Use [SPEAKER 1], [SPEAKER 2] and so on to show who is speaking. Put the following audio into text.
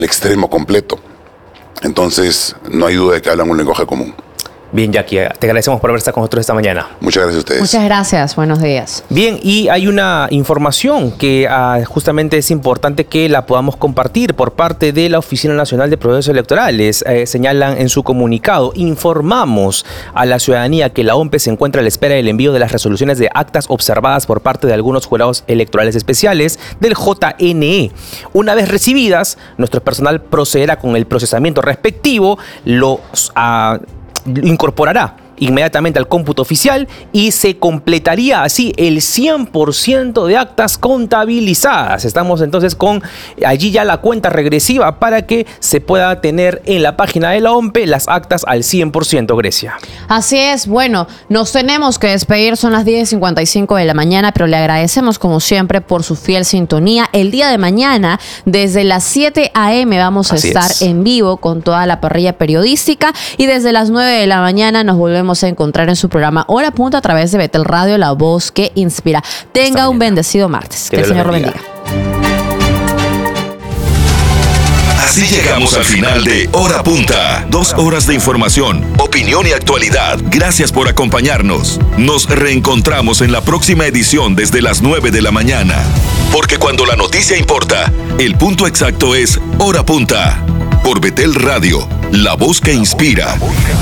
[SPEAKER 1] extremo completo. Entonces, no hay duda de que hablan un lenguaje común.
[SPEAKER 2] Bien, Jackie, te agradecemos por haber estado con nosotros esta mañana.
[SPEAKER 1] Muchas gracias a ustedes.
[SPEAKER 3] Muchas gracias, buenos días.
[SPEAKER 2] Bien, y hay una información que justamente es importante que la podamos compartir por parte de la Oficina Nacional de Procesos Electorales. Señalan en su comunicado: informamos a la ciudadanía que la OMPE se encuentra a la espera del envío de las resoluciones de actas observadas por parte de algunos jurados electorales especiales del JNE. Una vez recibidas, nuestro personal procederá con el procesamiento respectivo, lo incorporará inmediatamente al cómputo oficial y se completaría así el 100% de actas contabilizadas. Estamos entonces con allí ya la cuenta regresiva para que se pueda tener en la página de la OMPE las actas al 100%, Grecia.
[SPEAKER 3] Así es, bueno, nos tenemos que despedir, son las 10:55 de la mañana, pero le agradecemos como siempre por su fiel sintonía. El día de mañana, desde las 7 a.m. vamos a estar en vivo con toda la parrilla periodística y desde las 9 de la mañana nos volvemos a encontrar en su programa Hora Punta a través de Betel Radio, la voz que inspira. Tenga un bendecido martes. Que el Señor lo bendiga.
[SPEAKER 4] Así llegamos al final de Hora Punta. 2 horas de información, opinión y actualidad. Gracias por acompañarnos. Nos reencontramos en la próxima edición desde las 9 de la mañana. Porque cuando la noticia importa, el punto exacto es Hora Punta. Por Betel Radio, la voz que inspira.